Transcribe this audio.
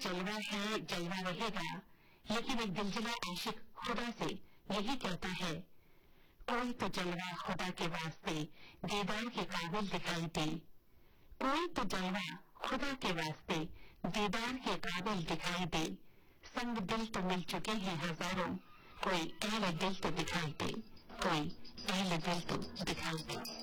जलवा है जलवा रहेगा, लेकिन एक दिलजला आशिक खुदा से यही कहता है, कोई तो जलवा खुदा के वास्ते दीदार के काबिल दिखाई दे, कोई तो जलवा खुदा के वास्ते दीदार के काबिल दिखाई दे। संग दिल तो मिल चुके हैं हजारों, कोई अहले दिल तो दिखाई दे, कोई अहले दिल तो दिखाई दे।